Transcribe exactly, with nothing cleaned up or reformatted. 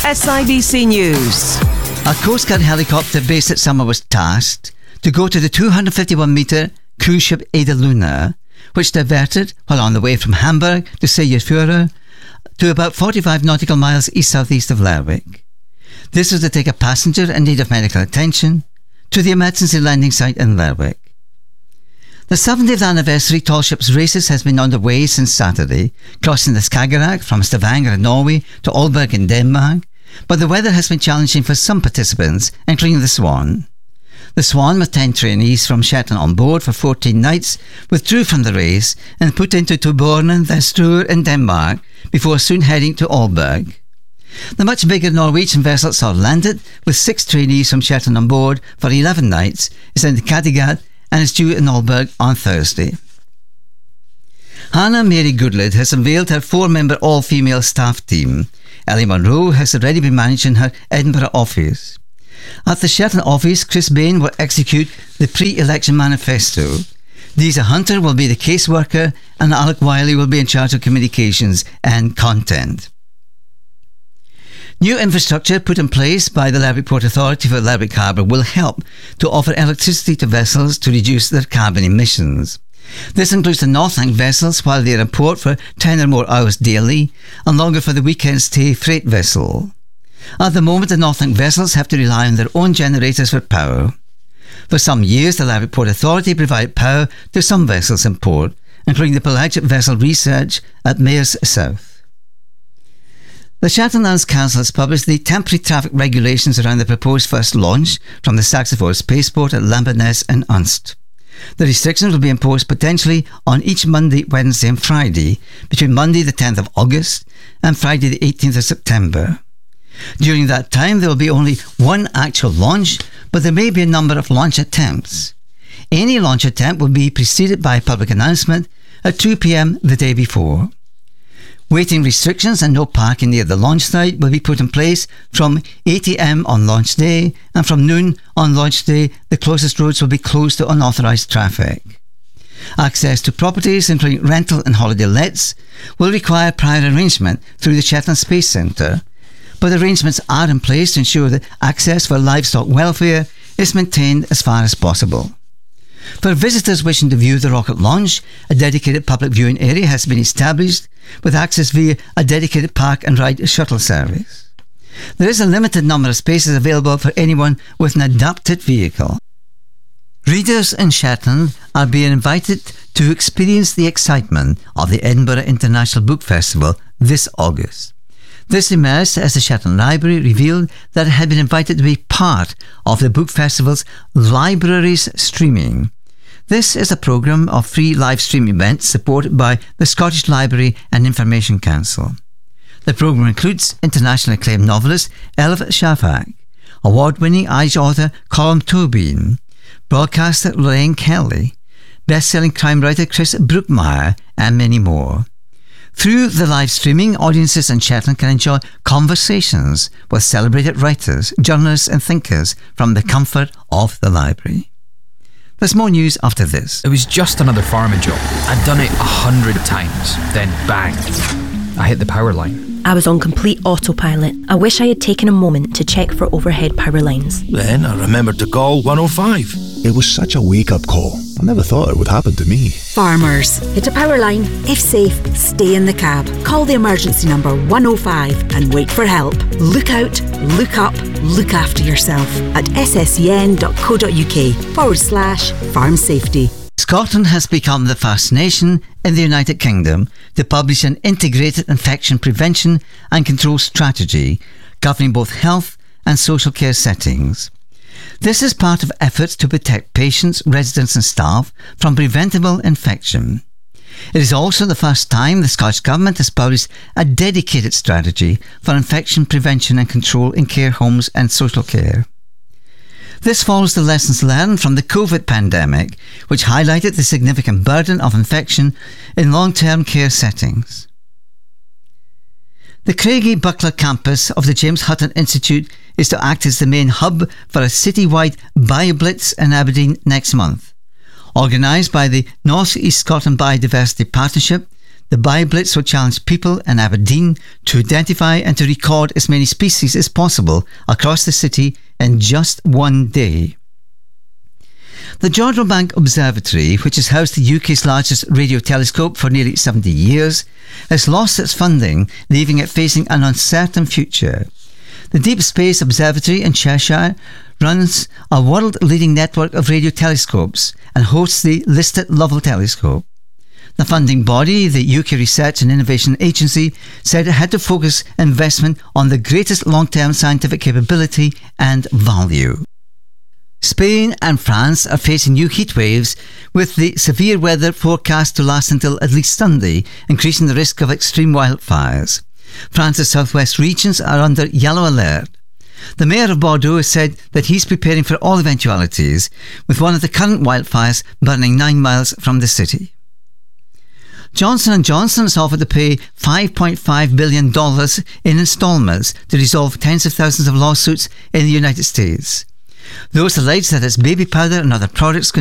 S I B C News. A Coast Guard helicopter based at Summer was tasked to go to the two hundred fifty-one metre cruise ship Ada Luna, which diverted while on the way from Hamburg to Seyðisfjörður to about forty-five nautical miles east-southeast of Lerwick. This was to take a passenger in need of medical attention to the emergency landing site in Lerwick. The seventieth anniversary Tall Ships Races has been underway since Saturday, crossing the Skagerrak from Stavanger in Norway to Aalborg in Denmark, but the weather has been challenging for some participants, including the Swan. The Swan, with ten trainees from Shetland on board for fourteen nights, withdrew from the race and put into Tubornen, the Struer in Denmark, before soon heading to Aalborg. The much bigger Norwegian vessel Sør landed, with six trainees from Shetland on board for eleven nights, is in Kattegat and is due in Aalborg on Thursday. Hannah Mary Goodlid has unveiled her four-member all-female staff team. Ellie Monroe has already been managing her Edinburgh office. At the Shetland office, Chris Bain will execute the pre-election manifesto. Deesa Hunter will be the caseworker and Alec Wiley will be in charge of communications and content. New infrastructure put in place by the Lerwick Port Authority for Lerwick Harbour will help to offer electricity to vessels to reduce their carbon emissions. This includes the Northland vessels while they are in port for ten or more hours daily, and longer for the weekend stay freight vessel. At the moment, the Northland vessels have to rely on their own generators for power. For some years, the Lerwick Port Authority provided power to some vessels in port, including the pelagic vessel Research at Mayors South. The Shetland Lands Council has published the temporary traffic regulations around the proposed first launch from the Saxiford spaceport at Lamberness and Unst. The restrictions will be imposed potentially on each Monday, Wednesday and Friday between Monday the tenth of August and Friday the eighteenth of September. During that time there will be only one actual launch, but there may be a number of launch attempts. Any launch attempt will be preceded by a public announcement at two p.m. the day before. Waiting restrictions and no parking near the launch site will be put in place from eight a.m. on launch day, and from noon on launch day the closest roads will be closed to unauthorised traffic. Access to properties, including rental and holiday lets, will require prior arrangement through the Shetland Space Centre, but arrangements are in place to ensure that access for livestock welfare is maintained as far as possible. For visitors wishing to view the rocket launch, a dedicated public viewing area has been established with access via a dedicated park and ride shuttle service. There is a limited number of spaces available for anyone with an adapted vehicle. Readers in Shetland are being invited to experience the excitement of the Edinburgh International Book Festival this August. This emerged as the Shetland Library revealed that it had been invited to be part of the book festival's Libraries Streaming. This is a programme of free live stream events supported by the Scottish Library and Information Council. The programme includes internationally acclaimed novelist Elif Shafak, award-winning Irish author Colm Tóibín, broadcaster Lorraine Kelly, best-selling crime writer Chris Brookmyre, and many more. Through the live streaming, audiences in Shetland can enjoy conversations with celebrated writers, journalists and thinkers from the comfort of the library. There's more news after this. It was just another farming job. I'd done it a hundred times. Then bang, I hit the power line. I was on complete autopilot. I wish I had taken a moment to check for overhead power lines. Then I remembered to call one oh five. It was such a wake-up call. I never thought it would happen to me. Farmers, hit a power line. If safe, stay in the cab. Call the emergency number one oh five and wait for help. Look out, look up, look after yourself at sscn.co.uk forward slash farm safety. Scotland has become the first nation in the United Kingdom to publish an integrated infection prevention and control strategy governing both health and social care settings. This is part of efforts to protect patients, residents and staff from preventable infection. It is also the first time the Scottish Government has published a dedicated strategy for infection prevention and control in care homes and social care. This follows the lessons learned from the COVID pandemic, which highlighted the significant burden of infection in long-term care settings. The Craigie Buckler campus of the James Hutton Institute is to act as the main hub for a citywide BioBlitz in Aberdeen next month. Organised by the North East Scotland Biodiversity Partnership, The BioBlitz will challenge people in Aberdeen to identify and to record as many species as possible across the city in just one day. The Jodrell Bank Observatory, which has housed the U K's largest radio telescope for nearly seventy years, has lost its funding, leaving it facing an uncertain future. The Deep Space Observatory in Cheshire runs a world-leading network of radio telescopes and hosts the listed Lovell Telescope. The funding body, the U K Research and Innovation Agency, said it had to focus investment on the greatest long-term scientific capability and value. Spain and France are facing new heat waves, with the severe weather forecast to last until at least Sunday, increasing the risk of extreme wildfires. France's southwest regions are under yellow alert. The mayor of Bordeaux has said that he's preparing for all eventualities, with one of the current wildfires burning nine miles from the city. Johnson and Johnson has offered to pay five point five billion dollars in instalments to resolve tens of thousands of lawsuits in the United States. Those allege that its baby powder and other products